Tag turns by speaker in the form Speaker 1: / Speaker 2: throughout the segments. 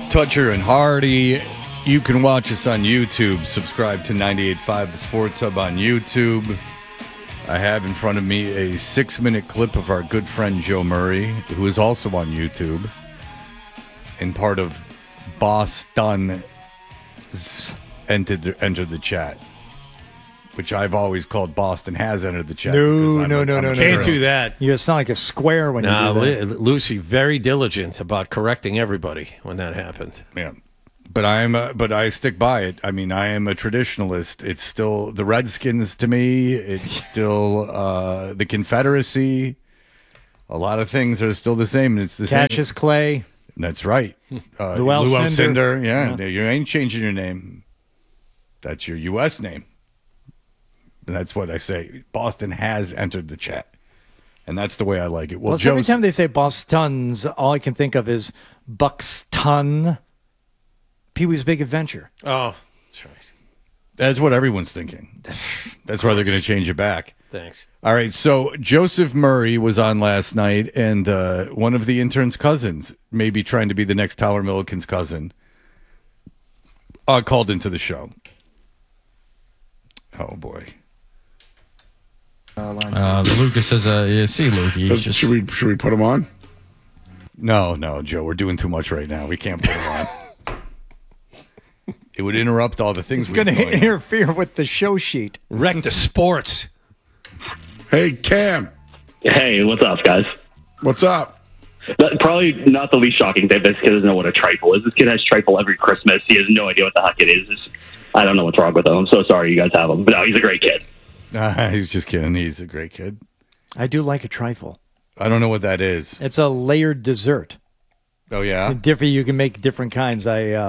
Speaker 1: Toucher and Hardy. You can watch us on YouTube. Subscribe to 98.5 The Sports Hub on YouTube. I have in front of me a 6-minute clip of our good friend Joe Murray, who is also on YouTube, and part of Boston entered the chat, which I've always called Boston has entered the chat.
Speaker 2: No.
Speaker 3: Can't do that.
Speaker 2: You sound like a square when you do that.
Speaker 3: Lucy, very diligent about correcting everybody when that happens.
Speaker 1: Yeah. But I stick by it. I mean, I am a traditionalist. It's still the Redskins to me. It's still the Confederacy. A lot of things are still the same. And it's the
Speaker 2: Cassius
Speaker 1: same.
Speaker 2: Clay.
Speaker 1: That's right.
Speaker 2: Llewellyn
Speaker 1: Cinder. Yeah, you ain't changing your name. That's your U.S. name. And that's what I say. Boston has entered the chat. And that's the way I like it.
Speaker 2: Well, every time they say Boston's, all I can think of is Buxton. Pee-wee's Big Adventure.
Speaker 3: Oh, that's right.
Speaker 1: That's what everyone's thinking. That's why they're going to change it back.
Speaker 3: Thanks.
Speaker 1: All right, so Joseph Murray was on last night, and one of the intern's cousins, maybe trying to be the next Tyler Milliken's cousin, called into the show. Oh, boy.
Speaker 4: Lucas says, see, Luke, he's just...
Speaker 5: Should we put him on?
Speaker 1: No, Joe, we're doing too much right now. We can't put him on. It would interrupt all the things.
Speaker 2: It's going to interfere with the show sheet.
Speaker 3: Wreck the sports.
Speaker 5: Hey, Cam.
Speaker 6: Hey, what's up, guys?
Speaker 5: What's up?
Speaker 6: Probably not the least shocking thing. This kid doesn't know what a trifle is. This kid has trifle every Christmas. He has no idea what the heck it is. I don't know what's wrong with him. I'm so sorry you guys have him. But no, he's a great kid.
Speaker 1: He's just kidding. He's a great kid.
Speaker 2: I do like a trifle.
Speaker 1: I don't know what that is.
Speaker 2: It's a layered dessert.
Speaker 1: Oh, yeah?
Speaker 2: You can make different kinds.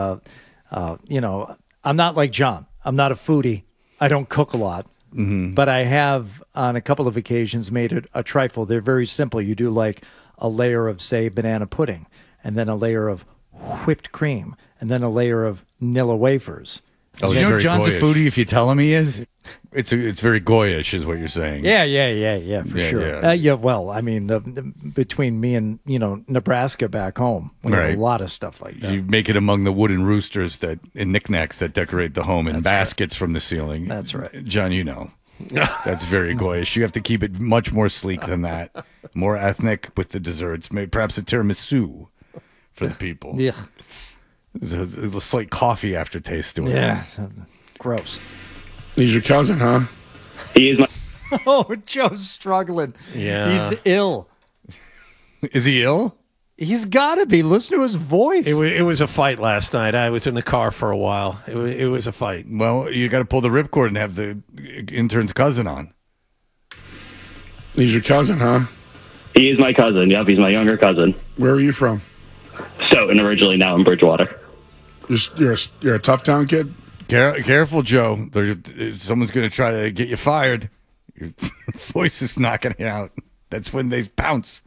Speaker 2: I'm not like John. I'm not a foodie. I don't cook a lot. Mm-hmm. But I have, on a couple of occasions, made it a trifle. They're very simple. You do like a layer of, say, banana pudding, and then a layer of whipped cream, and then a layer of Nilla wafers.
Speaker 1: Oh, you know John's a foodie if you tell him he is? It's very goyish is what you're saying.
Speaker 2: Yeah, for sure.
Speaker 1: Yeah.
Speaker 2: Well, I mean, between me and, Nebraska back home, we have a lot of stuff like that.
Speaker 1: You make it among the wooden roosters and knickknacks that decorate the home and baskets from the ceiling.
Speaker 2: That's right.
Speaker 1: John, you know. That's very goyish. You have to keep it much more sleek than that. More ethnic with the desserts. Maybe perhaps a tiramisu for the people.
Speaker 2: Yeah.
Speaker 1: There's a slight coffee aftertaste to it.
Speaker 2: Yeah. Gross.
Speaker 5: He's your cousin, huh?
Speaker 6: He is my...
Speaker 2: Oh, Joe's struggling.
Speaker 3: Yeah.
Speaker 2: He's ill.
Speaker 1: Is he ill?
Speaker 2: He's got to be. Listen to his voice.
Speaker 3: It was a fight last night. I was in the car for a while. It was a fight.
Speaker 1: Well, you got to pull the ripcord and have the intern's cousin on.
Speaker 5: He's your cousin, huh?
Speaker 6: He is my cousin. Yep, he's my younger cousin.
Speaker 5: Where are you from?
Speaker 6: Stoughton, originally, now in Bridgewater.
Speaker 5: You're a tough town kid?
Speaker 1: Careful, Joe. Someone's going to try to get you fired. Your voice is knocking you out. That's when they pounce.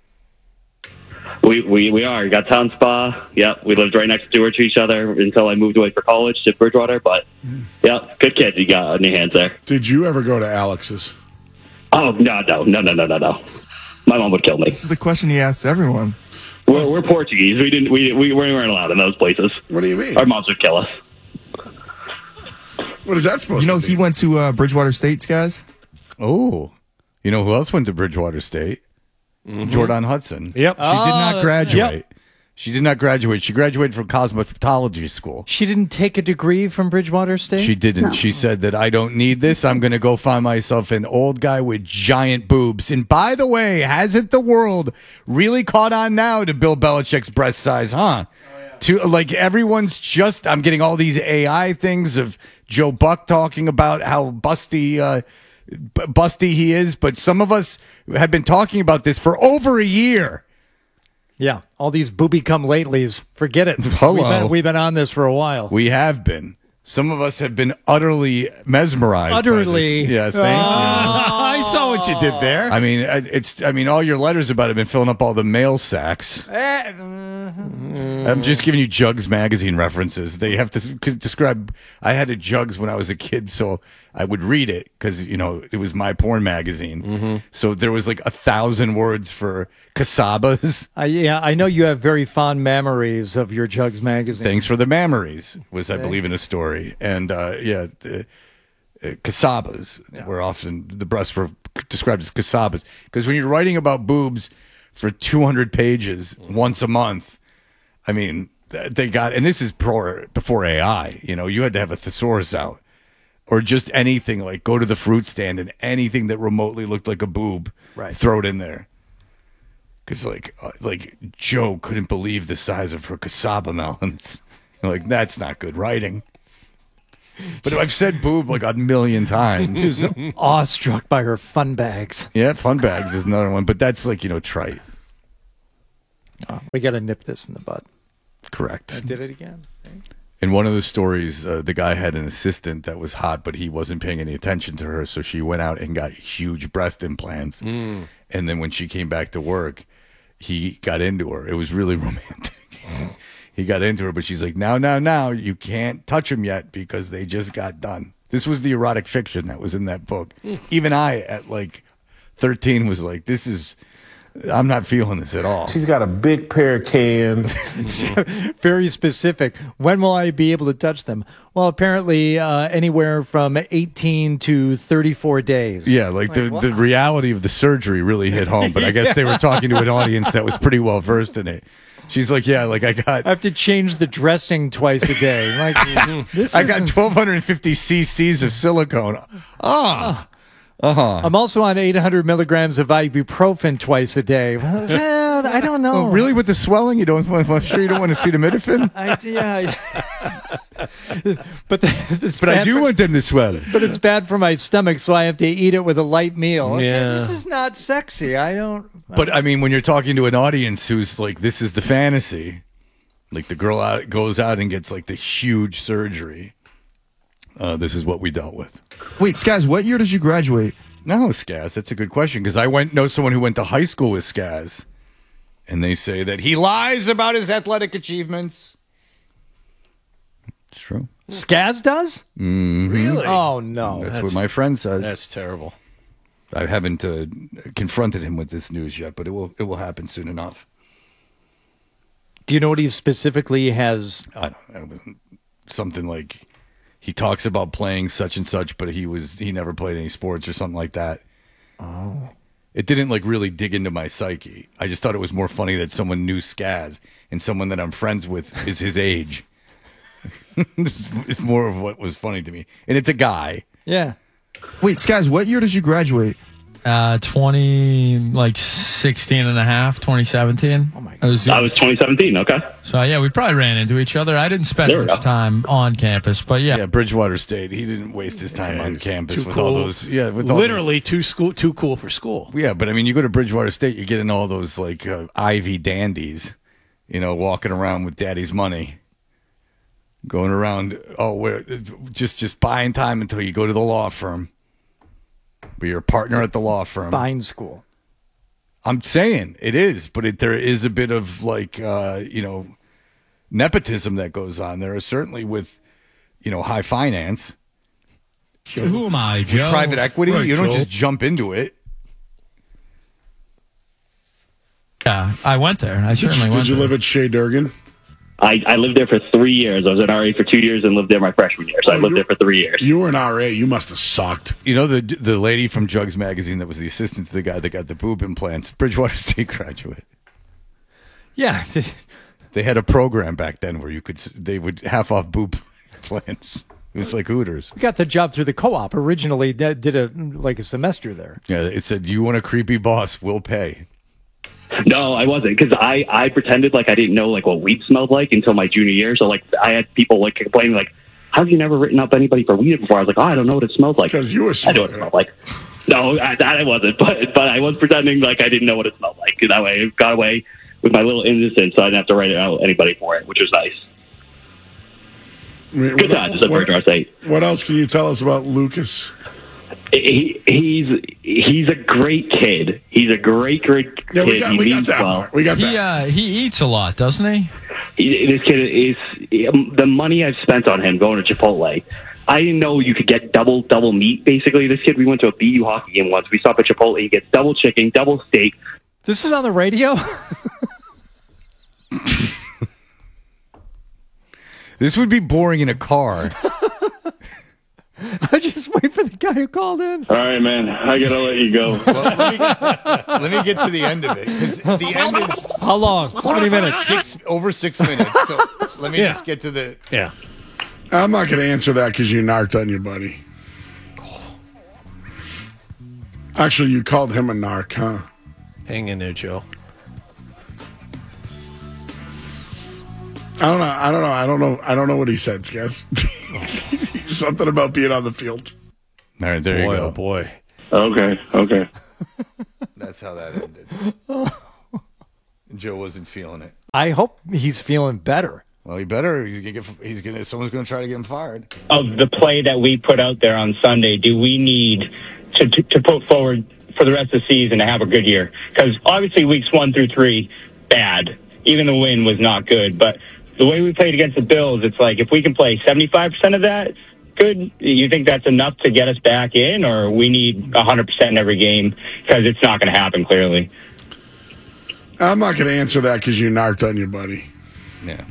Speaker 6: We are. Got town spa. Yep, we lived right next door to each other until I moved away for college to Bridgewater. But, yeah, good kid you got on your hands there.
Speaker 5: Did you ever go to Alex's?
Speaker 6: Oh, no. My mom would kill me.
Speaker 7: This is the question he asks everyone.
Speaker 6: We're Portuguese. We weren't allowed in those places.
Speaker 5: What do you mean?
Speaker 6: Our moms would kill us.
Speaker 5: What is that supposed to be?
Speaker 7: He went to Bridgewater State's, guys.
Speaker 1: Oh. You know who else went to Bridgewater State? Mm-hmm. Jordan Hudson.
Speaker 3: Yep.
Speaker 1: She did not graduate. Yep. She did not graduate. She graduated from cosmetology school.
Speaker 2: She didn't take a degree from Bridgewater State?
Speaker 1: She didn't.
Speaker 5: No.
Speaker 1: She said that I don't need this. I'm going to go find myself an old guy with giant boobs. And by the way, hasn't the world really caught on now to Bill Belichick's breast size, huh? Everyone's just, I'm getting all these AI things of Joe Buck talking about how busty he is. But some of us have been talking about this for over a year.
Speaker 2: Yeah, all these booby come latelys. Forget it.
Speaker 1: Hello.
Speaker 2: We've been on this for a while.
Speaker 1: We have been. Some of us have been utterly mesmerized.
Speaker 2: Utterly.
Speaker 1: By this. Yes, thank you.
Speaker 3: I saw what you did there.
Speaker 1: I mean, all your letters about it have been filling up all the mail sacks. I'm just giving you Jugs magazine references. They have to describe. I had a Jugs when I was a kid, so I would read it because, it was my porn magazine. So there was like 1,000 words for casabas.
Speaker 2: I know you have very fond memories of your Jugs magazine.
Speaker 1: Thanks for the memories was, I believe, in a story. And, casabas were often, the breasts were described as casabas. Because when you're writing about boobs for 200 pages once a month, I mean, they got, and this is before AI, you had to have a thesaurus out. Or just anything, like go to the fruit stand and anything that remotely looked like a boob, throw it in there. Because like Joe couldn't believe the size of her casaba melons. Like, that's not good writing. But I've said boob like a million times.
Speaker 2: He was awestruck by her fun bags.
Speaker 1: Yeah, fun bags is another one, but that's like, trite.
Speaker 2: Oh, we got to nip this in the bud.
Speaker 1: Correct.
Speaker 2: I did it again.
Speaker 1: In one of the stories, the guy had an assistant that was hot, but he wasn't paying any attention to her, so she went out and got huge breast implants. And then when she came back to work, he got into her. It was really romantic. He got into her, but she's like, now, you can't touch him yet because they just got done. This was the erotic fiction that was in that book. Even I, at like 13, was like, I'm not feeling this at all.
Speaker 8: She's got a big pair of cans.
Speaker 2: Very specific. When will I be able to touch them? Well, apparently anywhere from 18 to 34 days.
Speaker 1: Yeah, like the reality of the surgery really hit home, but I guess they were talking to an audience that was pretty well versed in it. She's like, yeah, like I
Speaker 2: have to change the dressing twice a day. Like,
Speaker 1: I got 1,250 cc's of silicone.
Speaker 2: I'm also on 800 milligrams of ibuprofen twice a day. Well, I don't know.
Speaker 1: Oh, really? With the swelling, you don't want to see the acetaminophen?
Speaker 2: But
Speaker 1: I do want them to swell.
Speaker 2: But it's bad for my stomach, so I have to eat it with a light meal. Okay,
Speaker 3: Yeah.
Speaker 2: this is not sexy.
Speaker 1: But I mean, when you're talking to an audience who's like, this is the fantasy, like the girl goes out and gets like the huge surgery. This is what we dealt with.
Speaker 7: Wait, Skaz, what year did you graduate?
Speaker 1: No, Skaz, that's a good question because I know someone who went to high school with Skaz, and they say that he lies about his athletic achievements. It's true.
Speaker 2: Skaz does?
Speaker 1: Mm-hmm.
Speaker 3: Really?
Speaker 2: Oh, no.
Speaker 1: That's what my friend says.
Speaker 3: That's terrible.
Speaker 1: I haven't confronted him with this news yet, but it will happen soon enough.
Speaker 2: Do you know what he specifically has?
Speaker 1: I don't know. Something like he talks about playing such and such, but he never played any sports or something like that.
Speaker 2: Oh.
Speaker 1: It didn't like really dig into my psyche. I just thought it was more funny that someone knew Skaz and someone that I'm friends with is his age. This is more of what was funny to me. And it's a guy.
Speaker 2: Yeah.
Speaker 7: Wait, Skaz, what year did you graduate?
Speaker 4: 16 and a half, 2017.
Speaker 2: Oh my God.
Speaker 6: I was 2017. Okay.
Speaker 4: So yeah, we probably ran into each other. I didn't spend
Speaker 6: There we
Speaker 4: much
Speaker 6: go.
Speaker 4: time on campus, but yeah.
Speaker 1: Yeah, Bridgewater State. He didn't waste his time on campus
Speaker 3: Too
Speaker 1: with
Speaker 3: cool.
Speaker 1: all those. Yeah, with all
Speaker 3: Literally too cool for school.
Speaker 1: those, yeah, but I mean, you go to Bridgewater State, you're getting all those like Ivy dandies, walking around with daddy's money, going around. Oh, where just buying time until you go to the law firm. Be your partner at the law firm.
Speaker 2: Fine school.
Speaker 1: I'm saying it is, but there is a bit of like, nepotism that goes on. There is certainly with, high finance.
Speaker 4: Who am I, Joe?
Speaker 1: Private equity,
Speaker 3: Right,
Speaker 1: you don't
Speaker 3: Joe.
Speaker 1: just jump into it.
Speaker 4: Yeah, I went there. I certainly went
Speaker 5: Did you
Speaker 4: there.
Speaker 5: live at Shea Durgan?
Speaker 6: I lived there for 3 years. I was an RA for 2 years and lived there my freshman year. So I lived there for 3 years.
Speaker 5: You were an RA. You must have sucked.
Speaker 1: The lady from Jugs Magazine that was the assistant to the guy that got the boob implants, Bridgewater State graduate.
Speaker 2: Yeah.
Speaker 1: They had a program back then where they would half off boob implants. It was like Hooters.
Speaker 2: We got the job through the co-op. Originally did a semester there.
Speaker 1: Yeah, it said, "You want a creepy boss? We'll pay."
Speaker 6: No, I wasn't because I pretended like I didn't know like what weed smelled like until my junior year. So like I had people like complaining like, "How have you never written up anybody for weed before?" I was like, "Oh, I don't know what it smells like."
Speaker 5: Because you were
Speaker 6: I know what it smelled like. No, that I wasn't, but I was pretending like I didn't know what it smelled like. That way, I got away with my little innocence, so I didn't have to write out anybody for it, which was nice.
Speaker 5: I mean,
Speaker 6: Good times at Bridgewater State.
Speaker 5: What else can you tell us about Lucas?
Speaker 6: He's a great kid. He's a great kid.
Speaker 5: Yeah, we
Speaker 6: he
Speaker 5: got
Speaker 6: means
Speaker 5: that
Speaker 6: well.
Speaker 5: part. We got that.
Speaker 4: He eats a lot, doesn't he?
Speaker 6: This kid is the money I've spent on him going to Chipotle. I didn't know you could get double meat. Basically, this kid, we went to a BU hockey game once. We stopped at Chipotle. He gets double chicken, double steak.
Speaker 2: This is on the radio?
Speaker 1: This would be boring in a car.
Speaker 2: I just wait for the guy who called in.
Speaker 9: All right, man. I got to let you go.
Speaker 1: Well, let me get to the end of it. 'Cause the end is
Speaker 2: How long? How many minutes?
Speaker 1: over 6 minutes. So let me just get to the...
Speaker 3: Yeah.
Speaker 5: I'm not going to answer that because you narked on your buddy. Actually, you called him a narc, huh?
Speaker 3: Hang in there, Joe.
Speaker 5: I don't know what he said, Skaz. Something about being on the field.
Speaker 1: All right, there you go.
Speaker 3: Oh, boy.
Speaker 9: Okay.
Speaker 1: That's how that ended. Joe wasn't feeling it.
Speaker 2: I hope he's feeling better.
Speaker 1: Well, he better. Someone's going to try to get him fired.
Speaker 10: Of the play that we put out there on Sunday, do we need to put forward for the rest of the season to have a good year? Because obviously weeks 1 through 3, bad. Even the win was not good. But the way we played against the Bills, it's like if we can play 75% of that, good. You think that's enough to get us back in, or we need 100% in every game? Because it's not going to happen, clearly.
Speaker 5: I'm not going to answer that because you narked on your buddy.
Speaker 1: Yeah.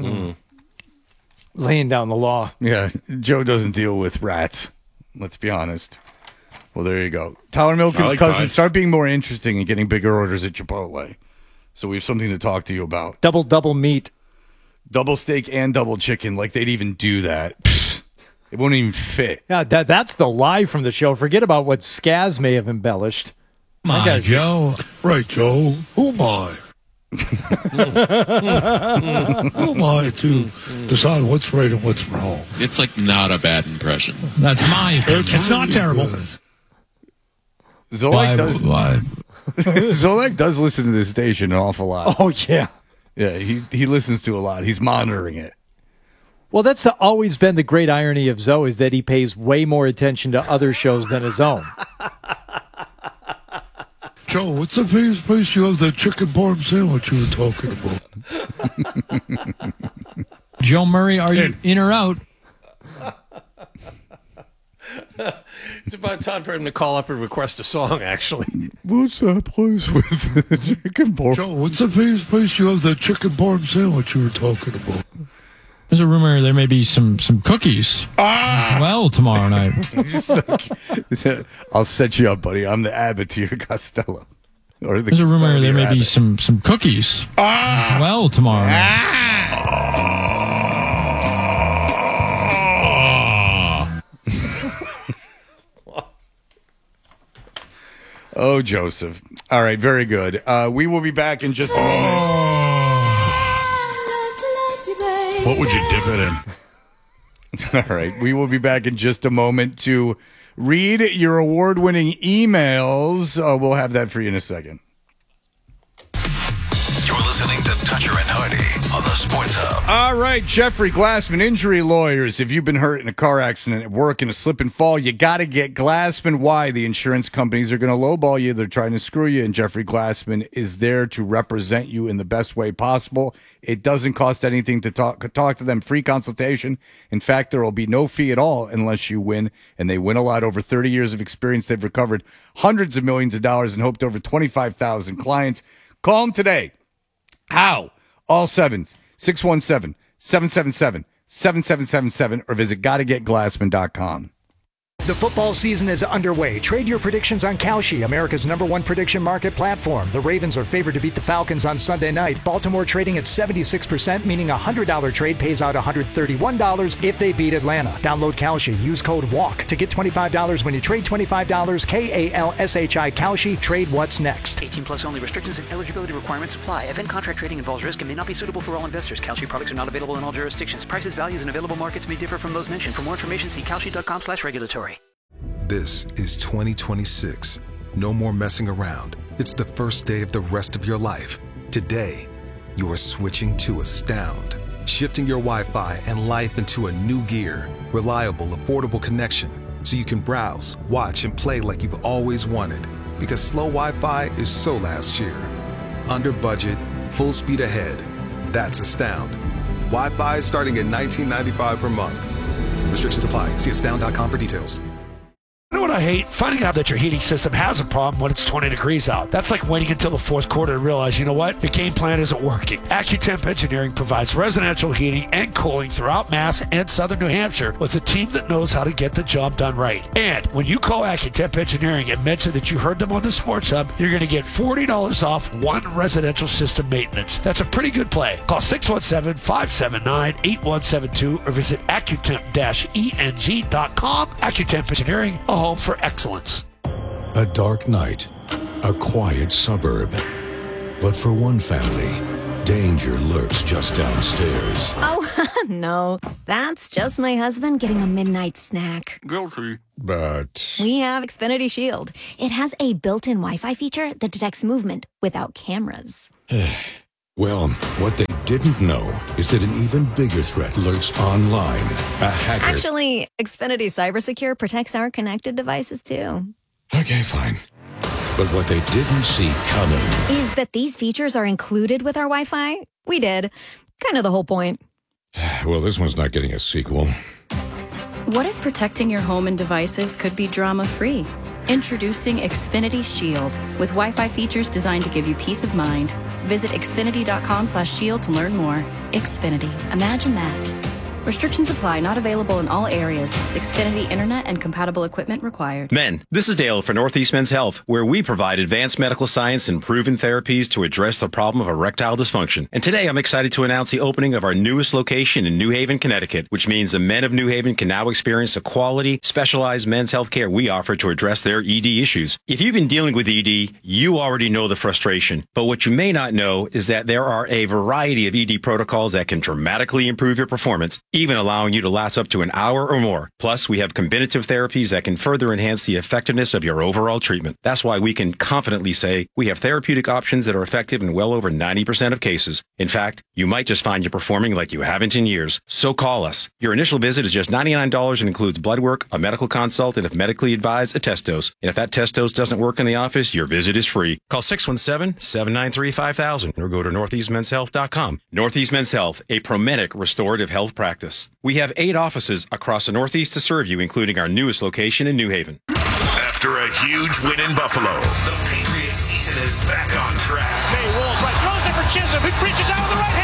Speaker 2: Laying down the law.
Speaker 1: Yeah, Joe doesn't deal with rats. Let's be honest. Well, there you go. Tyler Milken's cousin, start being more interesting and getting bigger orders at Chipotle. So we have something to talk to you about.
Speaker 2: Double meat.
Speaker 1: Double steak and double chicken. Like they'd even do that. It won't even fit.
Speaker 2: Yeah, that's the lie from the show. Forget about what Skaz may have embellished.
Speaker 4: My Joe.
Speaker 5: Right, Joe. Who am I? Who am I to decide what's right and what's wrong?
Speaker 11: It's like not a bad impression.
Speaker 4: That's my opinion.
Speaker 5: It's not terrible.
Speaker 1: Zolak does listen to this station an awful lot.
Speaker 2: Oh, yeah.
Speaker 1: Yeah, he listens to a lot. He's monitoring it.
Speaker 2: Well, that's always been the great irony of Zoe, is that he pays way more attention to other shows than his own.
Speaker 5: Joe, what's the famous place you have the chicken parm sandwich you were talking about?
Speaker 4: Joe Murray, are you in or out?
Speaker 3: It's about time for him to call up and request a song, actually.
Speaker 1: What's that place with the chicken parm?
Speaker 5: Joe, what's the famous place you have the chicken parm sandwich you were talking about?
Speaker 4: There's a rumor there may be some cookies. Well, tomorrow night.
Speaker 1: I'll set you up, buddy. I'm the Abbott to your Costello.
Speaker 4: There's a rumor there may be some cookies. Well, tomorrow night.
Speaker 1: Oh, Joseph. All right, very good. We will be back in just a moment.
Speaker 5: What would you dip it in?
Speaker 1: All right, we will be back in just a moment to read your award-winning emails. We'll have that for you in a second.
Speaker 12: You're listening to Toucher and Hardy on the Sports Hub.
Speaker 1: All right, Jeffrey Glassman, injury lawyers. If you've been hurt in a car accident at work in a slip and fall, you got to get Glassman. Why? The insurance companies are going to lowball you. They're trying to screw you, and Jeffrey Glassman is there to represent you in the best way possible. It doesn't cost anything to talk to them. Free consultation. In fact, there will be no fee at all unless you win, and they win a lot. Over 30 years of experience, they've recovered hundreds of millions of dollars and helped over 25,000 clients. Call them today. How? All sevens. 617-777-7777 or visit GottaGetGlassman.com.
Speaker 13: The football season is underway. Trade your predictions on Kalshi, America's #1 prediction market platform. The Ravens are favored to beat the Falcons on Sunday night. Baltimore trading at 76%, meaning a $100 trade pays out $131 if they beat Atlanta. Download Kalshi. Use code WALK to get $25 when you trade $25. KALSHI Kalshi. Trade what's next.
Speaker 14: 18 plus only. Restrictions and eligibility requirements apply. Event contract trading involves risk and may not be suitable for all investors. Kalshi products are not available in all jurisdictions. Prices, values, and available markets may differ from those mentioned. For more information, see Kalshi.com/regulatory.
Speaker 15: This is 2026. No more messing around. It's the first day of the rest of your life. Today, you are switching to Astound. Shifting your Wi-Fi and life into a new gear. Reliable, affordable connection. So you can browse, watch, and play like you've always wanted. Because slow Wi-Fi is so last year. Under budget, full speed ahead. That's Astound. Wi-Fi starting at $19.95 per month. Restrictions apply. See astound.com for details.
Speaker 16: You know what I hate? Finding out that your heating system has a problem when it's 20 degrees out. That's like waiting until the fourth quarter to realize, you know what? Your game plan isn't working. AccuTemp Engineering provides residential heating and cooling throughout Mass and southern New Hampshire with a team that knows how to get the job done right. And when you call AccuTemp Engineering and mention that you heard them on the Sports Hub, you're going to get $40 off one residential system maintenance. That's a pretty good play. Call 617-579-8172 or visit AccuTemp-ENG.com. AccuTemp Engineering, a home for excellence.
Speaker 17: A dark night, a quiet suburb. But for one family, danger lurks just downstairs.
Speaker 18: Oh, no. That's just my husband getting a midnight snack.
Speaker 17: Guilty. But
Speaker 18: We have Xfinity Shield. It has a built-in Wi-Fi feature that detects movement without cameras.
Speaker 17: well, what they didn't know is that an even bigger threat lurks online. A hacker.
Speaker 18: Actually, Xfinity CyberSecure protects our connected devices, too.
Speaker 17: Okay, fine. But what they didn't see coming
Speaker 18: is that these features are included with our Wi-Fi. We did. Kind of the whole point.
Speaker 17: Well, this one's not getting a sequel.
Speaker 19: What if protecting your home and devices could be drama-free? Introducing Xfinity Shield with Wi-Fi features designed to give you peace of mind. Visit xfinity.com/shield to learn more. Xfinity. Imagine that. Restrictions apply. Not available in all areas. Xfinity Internet and compatible equipment required.
Speaker 20: Men, this is Dale for Northeast Men's Health, where we provide advanced medical science and proven therapies to address the problem of erectile dysfunction. And today I'm excited to announce the opening of our newest location in New Haven, Connecticut, which means the men of New Haven can now experience the quality, specialized men's health care we offer to address their ED issues. If you've been dealing with ED, you already know the frustration. But what you may not know is that there are a variety of ED protocols that can dramatically improve your performance, even allowing you to last up to an hour or more. Plus, we have combinative therapies that can further enhance the effectiveness of your overall treatment. That's why we can confidently say we have therapeutic options that are effective in well over 90% of cases. In fact, you might just find you performing like you haven't in years. So call us. Your initial visit is just $99 and includes blood work, a medical consult, and if medically advised, a test dose. And if that test dose doesn't work in the office, your visit is free. Call 617-793-5000 or go to northeastmenshealth.com. Northeast Men's Health, a Promedic restorative health practice. We have 8 offices across the Northeast to serve you, including our newest location in New Haven.
Speaker 12: After a huge win in Buffalo, the Patriots season is back on track.
Speaker 21: Hey, Wolves right, throws it for Chisholm, who reaches out with the right hand.